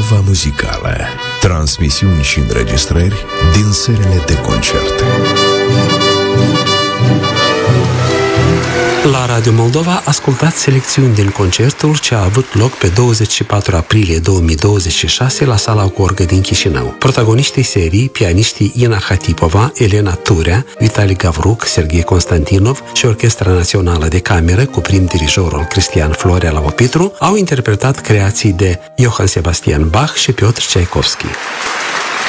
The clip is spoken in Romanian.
Moldova Muzicală. Transmisiuni și înregistrări din serile de concert. La Radio Moldova ascultați selecțiuni din concertul ce a avut loc pe 24 aprilie 2026 la Sala Gorgă din Chișinău. Protagoniștii serii, pianiștii Ina Hatipova, Elena Turea, Vitali Gavruc, Serghei Constantinov și Orchestra Națională de Cameră cu prim dirijorul Cristian Florea la pupitre, au interpretat creații de Johann Sebastian Bach și Piotr Tchaikovsky.